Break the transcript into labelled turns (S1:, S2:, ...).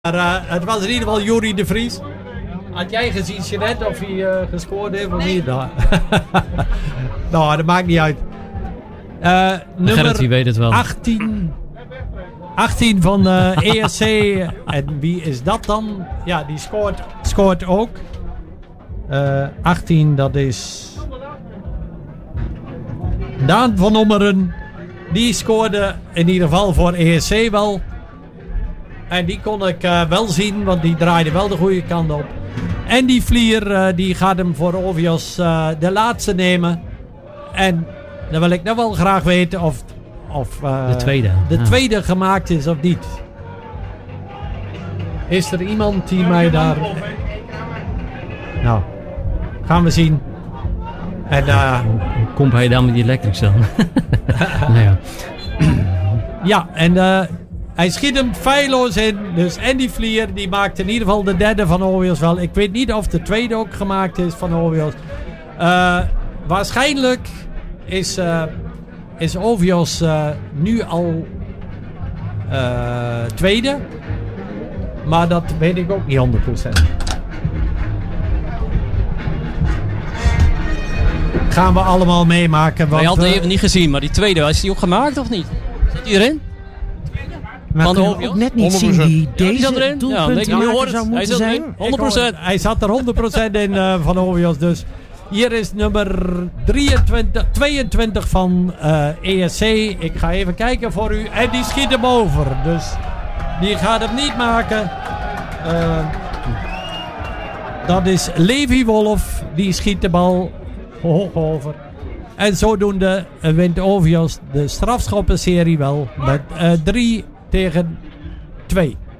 S1: Maar het was in ieder geval Juri de Vries. Had jij gezien, Jeanette, of hij gescoord heeft of niet? Nou, dat maakt niet uit. Nummer
S2: weet het wel.
S1: 18 van ESC. En wie is dat dan? Ja, die scoort ook. 18, dat is Daan van Ommeren. Die scoorde in ieder geval voor ESC wel. En die kon ik wel zien, want die draaide wel de goede kant op. En die Vlier, die gaat hem voor Ovios de laatste nemen. En dan wil ik nou wel graag weten of de tweede gemaakt is of niet. Is er iemand die mij daar... Nou, gaan we zien. En
S2: hoe komt hij dan met die elektrisch dan? Nou ja.
S1: Ja, en hij schiet hem feilloos in. Dus Andy Vlier, die maakt in ieder geval de derde van Ovios wel. Ik weet niet of de tweede ook gemaakt is van Ovios. Waarschijnlijk is Ovios nu al tweede. Maar dat weet ik ook niet 100%. Gaan we allemaal meemaken.
S2: Want, je had het even niet gezien, maar die tweede, is die ook gemaakt of niet? Zit die erin?
S3: We kunnen ook net niet 100%. Zien wie deze doelpuntmaker zou moeten zijn.
S2: 100%.
S1: Hij zat er 100% in van Ovios. Dus hier is nummer 22 van ESC. Ik ga even kijken voor u. En die schiet hem over. Dus die gaat hem niet maken. Dat is Levi Wolf. Die schiet de bal hoog over. En zodoende wint Ovios de strafschoppenserie wel. Met 3-2.